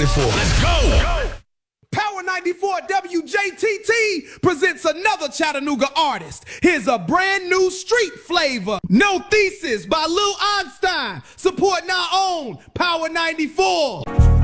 94. Let's go! Power 94 WJTT presents another Chattanooga artist. Here's a brand new street flavor. No Thesis by Lil Einstein. Supporting our own Power 94.